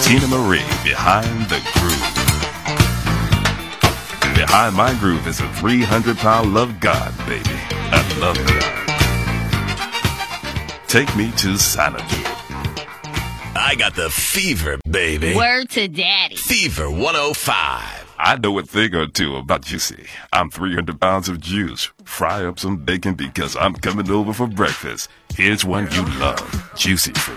Tina Marie, Behind the Groove. Behind my groove is a 300-pound love God, baby. A love God. Take me to Xanadu. I got the fever, baby. Word to daddy. Fever 105. I know a thing or two about juicy. I'm 300 pounds of juice. Fry up some bacon because I'm coming over for breakfast. Here's one you love. Juicy fruit.